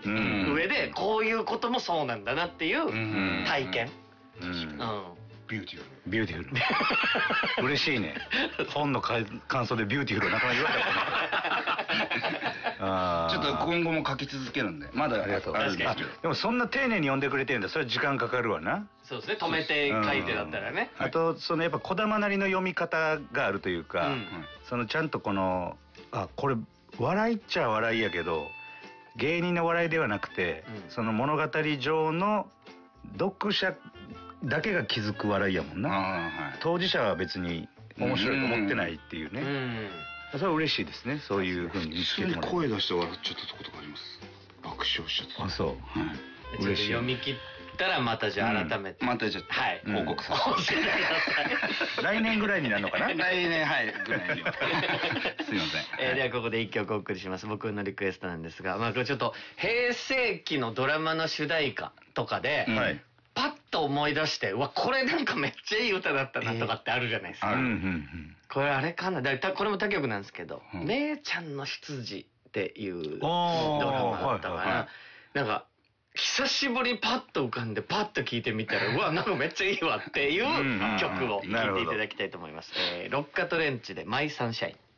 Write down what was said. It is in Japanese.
上でこういうこともそうなんだなっていう体験。 ビューティフル。 ビューティフル。嬉しいね。本の感想でビューティフルなかなか言われたちょっと今後も書き続けるんで、まだあるんですけど。 でもそんな丁寧に読んでくれてるんだ、それは時間かかるわな。 そうですね、止めて書いてだったらね。 あとそのやっぱ児玉なりの読み方があるというか、そのちゃんとこのこれ笑いっちゃ笑いやけど芸人の笑いではなくて、その物語上の読者だけが気づく笑いやもんな。当事者は別に面白いと思ってないっていうね。それは嬉しいですね。そういう風に見つけてもらって。 声出して笑っちゃったとことかあります。爆笑しちゃった。 あ、そう。 嬉しい。読み切ったらまたじゃあ改めて。 またじゃあ報告させてください。 来年ぐらいになるのかな。 来年ぐらいに。すいません。 ではここで一曲お送りします。僕のリクエストなんですが、これちょっと平成期のドラマの主題歌とかで。パッと思い出して、うわ、これなんかめっちゃいい歌だったなとかってあるじゃないですか。これあれかな、これも他局なんですけど、めいちゃんの執事っていうドラマだったかな。なんか、久しぶりにパッと浮かんでパッと聴いてみたら、うわ、なんかめっちゃいいわっていう曲を聴いていただきたいと思います。ロッカトレンチでマイサンシャイン。